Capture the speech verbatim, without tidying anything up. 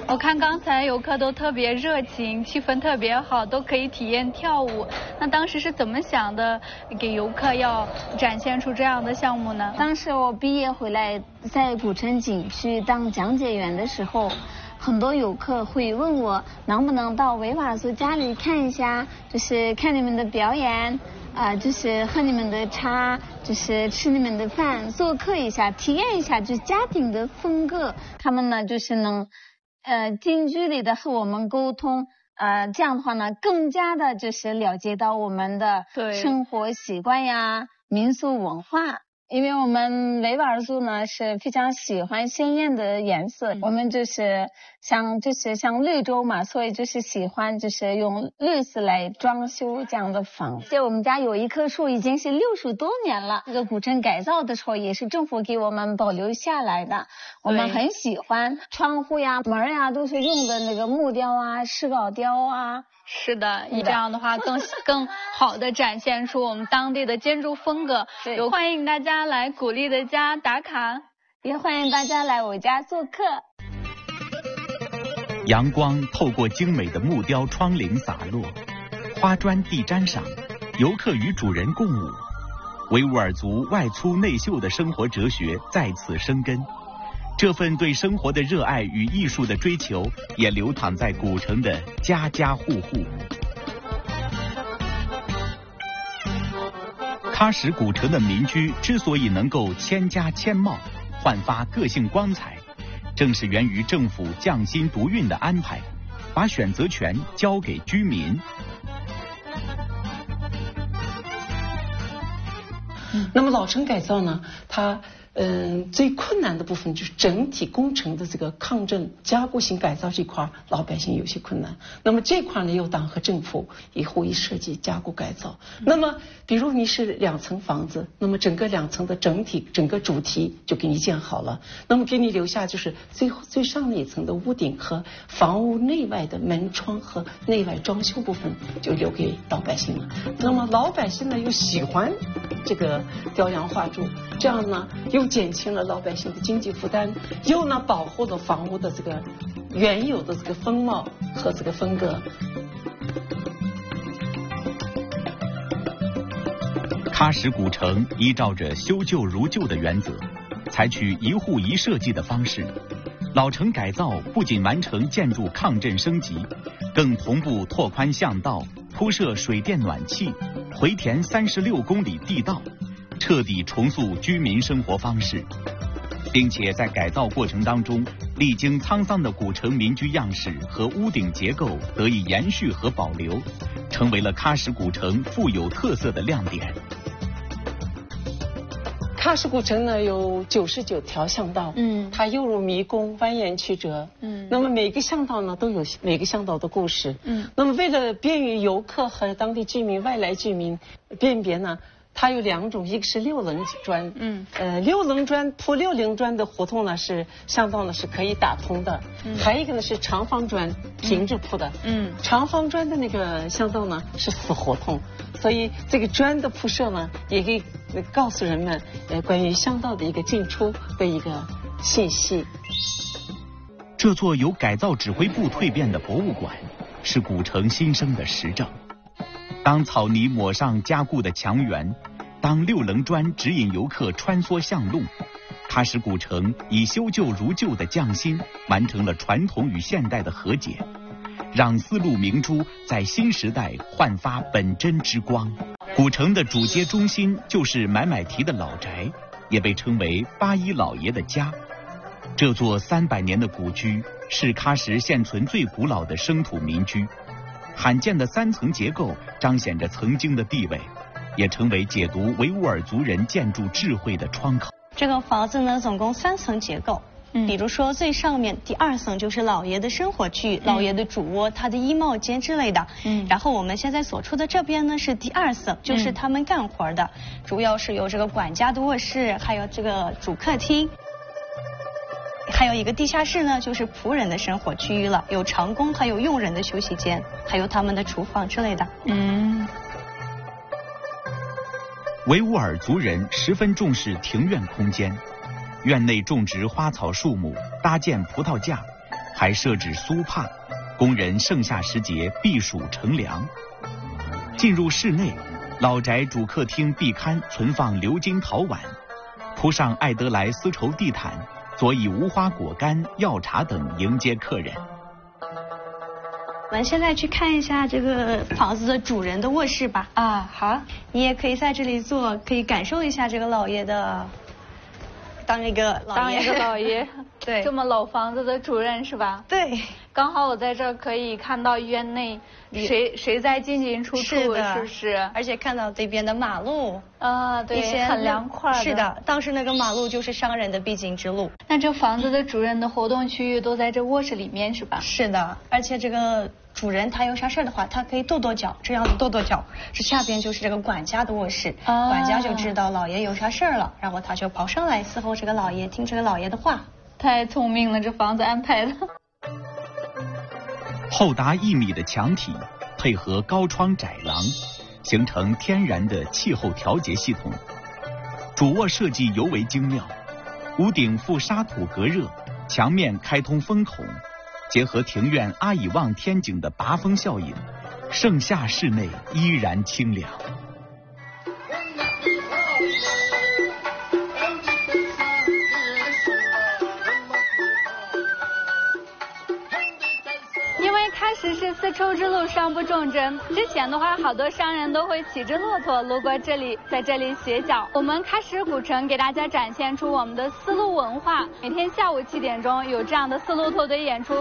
我看刚才游客都特别热情，气氛特别好，都可以体验跳舞。那当时是怎么想的，给游客要展现出这样的项目呢？ 当时我毕业回来，在古城景区当讲解员的时候，很多游客会问我能不能到维吾尔族家里看一下，就是看你们的表演。啊、呃，就是喝你们的茶，就是吃你们的饭，做客一下，体验一下就是家庭的风格。他们呢，就是能呃近距离的和我们沟通，呃，这样的话呢，更加的就是了解到我们的生活习惯呀、民俗文化。因为我们维吾尔族呢是非常喜欢鲜艳的颜色，嗯、我们就是像就是像绿洲嘛，所以就是喜欢就是用绿色来装修这样的房子。我们家有一棵树已经是六十多年了，这个古镇改造的时候也是政府给我们保留下来的，我们很喜欢。窗户呀、门呀都是用的那个木雕啊、石膏雕啊。 是的，你这样的话更更好的展现出我们当地的建筑风格。有欢迎大家来古丽的家打卡， 也欢迎大家来我家做客。 阳光透过精美的木雕窗棂洒落，花砖地毡上，游客与主人共舞。维吾尔族外粗内秀的生活哲学再次生根。这份对生活的热爱与艺术的追求，也流淌在古城的家家户户。喀什古城的民居之所以能够千家千貌，焕发个性光彩，正是源于政府匠心独运的安排，把选择权交给居民。 那么老城改造呢，它嗯，最困难的部分就是整体工程的这个抗震加固性改造这块，老百姓有些困难。那么这块呢，由党和政府以后一设计加固改造。那么，比如你是两层房子，那么整个两层的整体整个主题就给你建好了，那么给你留下就是最后最上那一层的屋顶和房屋内外的门窗和内外装修部分就留给老百姓了。那么老百姓呢又喜欢这个雕梁画柱，这样呢又减轻了老百姓的经济负担，又呢保护了房屋的这个原有的这个风貌和这个风格。 喀什古城依照着修旧如旧的原则，采取一户一设计的方式，老城改造不仅完成建筑抗震升级，更同步拓宽巷道，铺设水电暖气，回填三十六公里地道，彻底重塑居民生活方式，并且在改造过程当中，历经沧桑的古城民居样式和屋顶结构得以延续和保留，成为了喀什古城富有特色的亮点。 喀什古城呢有九十九条巷道，嗯，它犹如迷宫，蜿蜒曲折，嗯，那么每个巷道呢都有每个巷道的故事，嗯，那么为了便于游客和当地居民、外来居民辨别呢，它有两种，一个是六棱砖，嗯，呃，六棱砖铺六棱砖的胡同呢是巷道呢是可以打通的，嗯，还有一个呢是长方砖平着铺的，嗯，长方砖的那个巷道呢是死胡同，所以这个砖的铺设呢也可以告诉人们呃关于巷道的一个进出的一个信息。 这座由改造指挥部蜕变的博物馆，是古城新生的实证。当草泥抹上加固的墙垣，当六棱砖指引游客穿梭巷弄，喀什古城以修旧如旧的匠心，完成了传统与现代的和解，让丝路明珠在新时代焕发本真之光。古城的主街中心就是买买提的老宅，也被称为八一老爷的家。这座三百年的古居是喀什现存最古老的生土民居，罕见的三层结构彰显着曾经的地位，也成为解读维吾尔族人建筑智慧的窗口。 这个房子呢，总共三层结构。嗯，比如说最上面第二层就是老爷的生活区域，嗯、老爷的主卧、他的衣帽间之类的。嗯，然后我们现在所处的这边呢是第二层，就是他们干活的，嗯、主要是有这个管家的卧室，还有这个主客厅，还有一个地下室呢，就是仆人的生活区域了，有长工，还有佣人的休息间，还有他们的厨房之类的。嗯。 维吾尔族人十分重视庭院空间，院内种植花草树木，搭建葡萄架， 还设置苏帕，供人盛夏时节避暑乘凉。进入室内，老宅主客厅壁龛存放鎏金陶碗，铺上爱德莱丝绸地毯，佐以无花果干、药茶等迎接客人。 我们现在去看一下这个房子的主人的卧室吧。 啊，好， 你也可以在这里坐，可以感受一下这个老爷的，当一个老爷， 当一个老爷， 对， 这么老房子的主人是吧？ 对， 刚好我在这儿可以看到院内谁谁在进进出出， 是的， 是不是？ 而且看到这边的马路啊，对， 一些很凉快的。 是的，当时那个马路就是商人的必经之路。 那这房子的主人的活动区域都在这卧室里面是吧？ 是的，而且这个主人他有啥事儿的话，他可以跺跺脚，这样子跺跺脚，这下边就是这个管家的卧室，啊、管家就知道老爷有啥事儿了，然后他就跑上来伺候这个老爷，听这个老爷的话。 太聪明了，这房子安排的。 厚达一米的墙体配合高窗窄廊，形成天然的气候调节系统。主卧设计尤为精妙，屋顶附沙土隔热，墙面开通风孔，结合庭院阿以望天井的拔风效应，盛夏室内依然清凉。 开始是丝绸之路商不重针，之前的话好多商人都会骑着骆驼路过这里，在这里歇脚。我们开始古城给大家展现出我们的丝路文化，每天下午七点钟有这样的丝路驼队演出。